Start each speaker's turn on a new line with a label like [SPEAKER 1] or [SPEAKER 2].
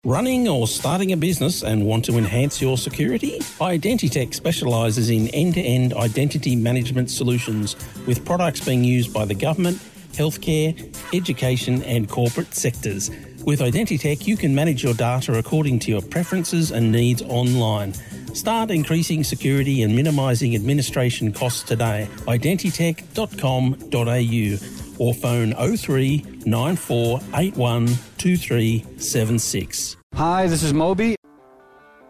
[SPEAKER 1] Running or starting a business and want to enhance your security? Identitech specialises in end-to-end identity management solutions with products being used by the government, healthcare, education and corporate sectors. With Identitech, you can manage your data according to your preferences and needs online. Start increasing security and minimising administration costs today. Identitech.com.au or phone 03 9481 2376.
[SPEAKER 2] Hi, this is Moby,